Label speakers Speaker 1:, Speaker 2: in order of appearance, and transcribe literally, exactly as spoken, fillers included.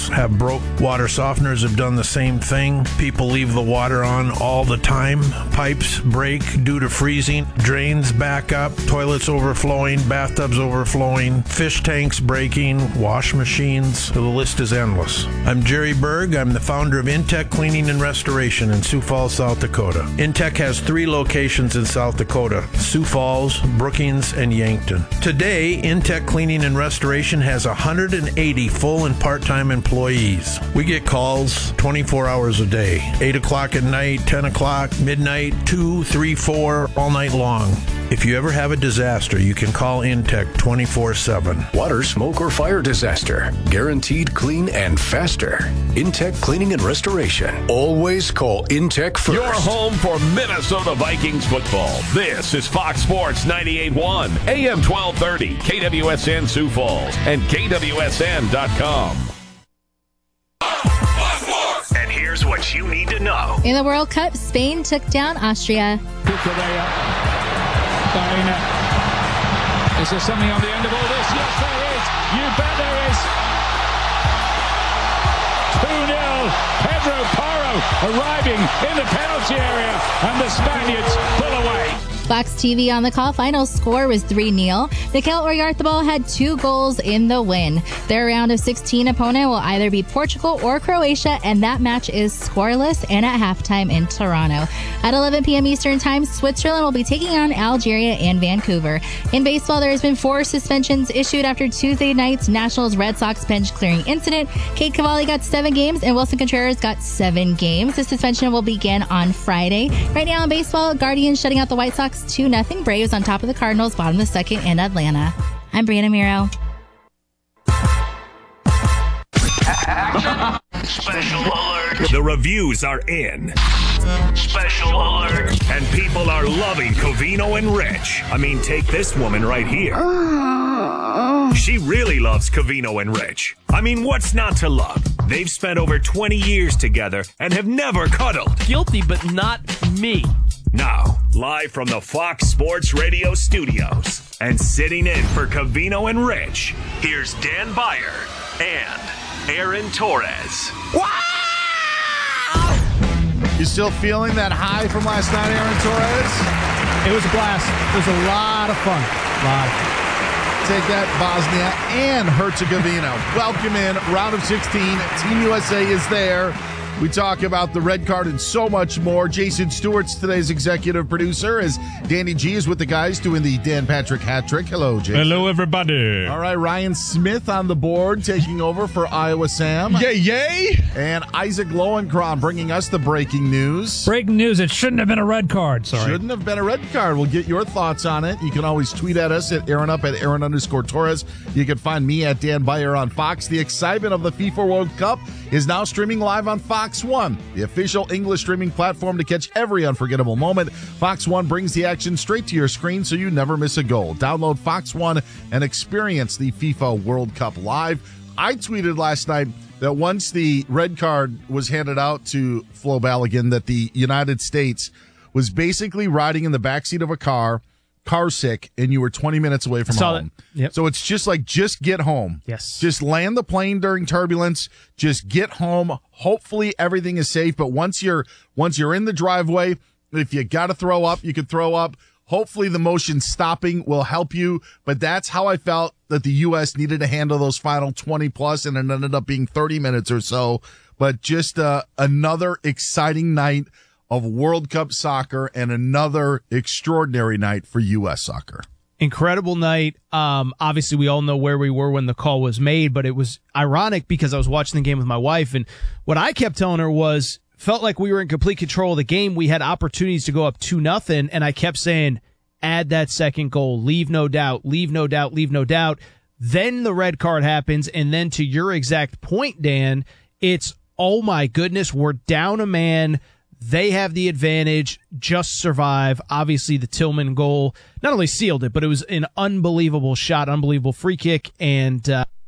Speaker 1: have broke. Water softeners have done the same thing. People leave the water on all the time. Pipes break due to freezing. Drains back up. Toilets overflowing. Bathtubs overflowing. Fish tanks breaking. Wash machines. The list is endless. I'm Jerry Berg. I'm the founder of Intech Cleaning and Restoration in Sioux Falls, South Dakota. Intech has three locations in South Dakota: Sioux Falls, Brookings, and Yankton. Today, Intech Cleaning and Restoration has one hundred eighty full and part-time employees. We get calls twenty-four hours a day, eight o'clock at night, ten o'clock, midnight, two, three, four, all night long. If you ever have a disaster, you can call Intech twenty-four seven.
Speaker 2: Water, smoke, or fire disaster. Guaranteed clean and faster. Intech Cleaning and Restoration. Always call Intech first.
Speaker 3: Your home for Minnesota Vikings football. This is Fox Sports ninety-eight point one, A M twelve thirty, K W S N Sioux Falls, and K W S N dot com.
Speaker 2: And here's what you need to know.
Speaker 4: In the World Cup, Spain took down Austria.
Speaker 5: Is there something on the end of all this? Yes, there is. You bet there is. two nil. Pedro Porro arriving in the penalty area, and the Spaniards pull away.
Speaker 4: Fox T V on the call. Final score was three nil. Mikel Oyarzabal had two goals in the win. Their round of sixteen opponent will either be Portugal or Croatia, and that match is scoreless and at halftime in Toronto. At eleven p.m. Eastern Time, Switzerland will be taking on Algeria and Vancouver. In baseball, there has been four suspensions issued after Tuesday night's Nationals-Red Sox bench clearing incident. Kate Cavalli got seven games, and Wilson Contreras got seven games. The suspension will begin on Friday. Right now in baseball, Guardians shutting out the White Sox two nothing. Braves on top of the Cardinals, bottom of the second in Atlanta. I'm Brianna Miro.
Speaker 2: Special alert.
Speaker 6: The reviews are in.
Speaker 2: Special alert.
Speaker 6: And people are loving Covino and Rich. I mean, take this woman right here. She really loves Covino and Rich. I mean, what's not to love? They've spent over twenty years together and have never cuddled.
Speaker 7: Guilty, but not me.
Speaker 6: Now, live from the Fox Sports Radio studios and sitting in for Covino and Rich, here's Dan Beyer and Aaron Torres.
Speaker 8: Wow! You still feeling that high from last night, Aaron Torres?
Speaker 9: It was a blast. It was a lot of fun. A lot of fun.
Speaker 8: Take that, Bosnia and Herzegovina. Welcome in, round of sixteen. Team U S A is there. We talk about the red card and so much more. Jason Stewart's today's executive producer, as Danny G is with the guys doing the Dan Patrick hat trick. Hello, Jason.
Speaker 10: Hello, everybody.
Speaker 8: All right, Ryan Smith on the board, taking over for Iowa Sam.
Speaker 10: Yay, yay.
Speaker 8: And Isaac Lowenkron bringing us the breaking news.
Speaker 9: Breaking news, it shouldn't have been a red card, sorry.
Speaker 8: Shouldn't have been a red card. We'll get your thoughts on it. You can always tweet at us at Aaron Up at Aaron underscore Torres. You can find me at Dan Beyer on Fox. The excitement of the FIFA World Cup is now streaming live on Fox One, the official English streaming platform to catch every unforgettable moment. Fox One brings the action straight to your screen so you never miss a goal. Download Fox One and experience the FIFA World Cup live. I tweeted last night that once the red card was handed out to Flo Balogun, that the United States was basically riding in the backseat of a car, car sick, and you were twenty minutes away from home.
Speaker 9: Yep.
Speaker 8: So it's just like, just get home.
Speaker 9: Yes.
Speaker 8: Just land the plane during turbulence. Just get home. Hopefully everything is safe. But once you're once you're in the driveway, if you got to throw up, you can throw up. Hopefully the motion stopping will help you. But that's how I felt that the U S needed to handle those final twenty plus, and it ended up being thirty minutes or so. But just uh, another exciting night of World Cup soccer and another extraordinary night for U S soccer.
Speaker 9: Incredible night. Um, obviously, we all know where we were when the call was made, but it was ironic because I was watching the game with my wife, and what I kept telling her was, felt like we were in complete control of the game. We had opportunities to go up two nothing, and I kept saying, add that second goal, leave no doubt, leave no doubt, leave no doubt. Then the red card happens, and then to your exact point, Dan, it's, oh my goodness, we're down a man. They have the advantage, just survive. Obviously, the Tillman goal not only sealed it, but it was an unbelievable shot, unbelievable free kick, and uh,